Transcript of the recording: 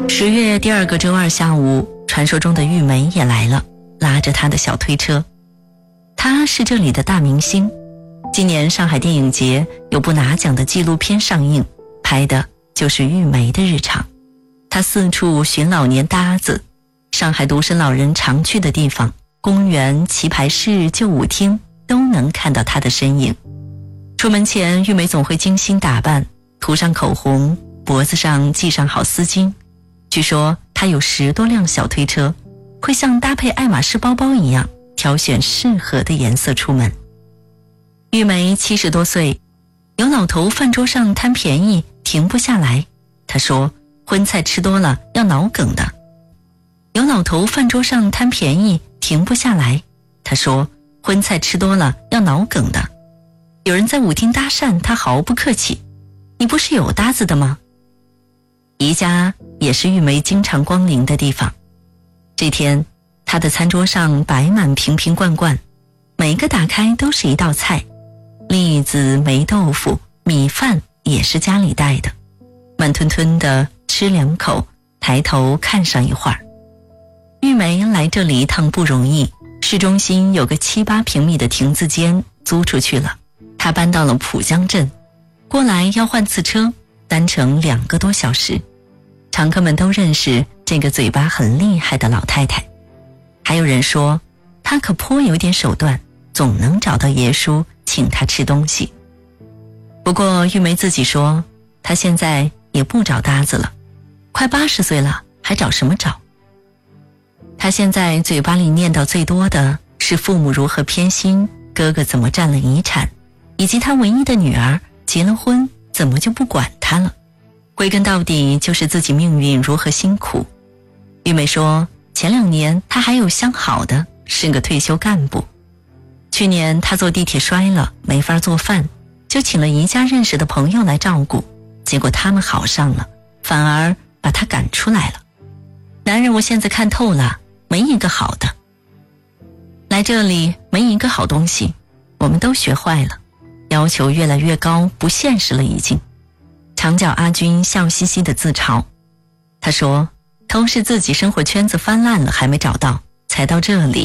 10月第2个周二下午，传说中的玉梅也来了，拉着她的小推车。她是这里的大明星，今年上海电影节有部拿奖的纪录片上映，拍的就是玉梅的日常。她四处寻老年搭子，上海独身老人常去的地方，公园、棋牌室、旧舞厅都能看到她的身影。出门前，玉梅总会精心打扮，涂上口红，脖子上系上好丝巾。据说她有10多辆小推车，会像搭配爱马仕包包一样挑选适合的颜色出门。玉梅70多岁，有老头饭桌上贪便宜停不下来，她说荤菜吃多了要脑梗的。有老头饭桌上贪便宜停不下来，她说荤菜吃多了要脑梗的。有人在舞厅搭讪，她毫不客气，你不是有搭子的吗？宜家也是玉梅经常光临的地方。这天，她的餐桌上摆满瓶瓶罐罐，每个打开都是一道菜，栗子、霉豆腐、米饭也是家里带的。慢吞吞的吃2口，抬头看上一会儿。玉梅来这里一趟不容易，市中心有个7、8平米的亭子间租出去了，她搬到了浦江镇，过来要换次车，单程2个多小时。常客们都认识这个嘴巴很厉害的老太太，还有人说她可颇有点手段，总能找到爷叔请她吃东西。不过玉梅自己说，她现在也不找搭子了，快80岁了，还找什么找？她现在嘴巴里念叨最多的是父母如何偏心，哥哥怎么占了遗产，以及她唯一的女儿结了婚怎么就不管她了。归根到底就是自己命运如何辛苦。玉梅说，前2年她还有相好的，是个退休干部。去年她坐地铁摔了，没法做饭，就请了宜家认识的朋友来照顾，结果他们好上了，反而把她赶出来了。男人我现在看透了，没一个好的。来这里没一个好东西，我们都学坏了，要求越来越高，不现实了已经。长脚阿军笑嘻嘻地自嘲，他说都是自己生活圈子翻烂了还没找到，才到这里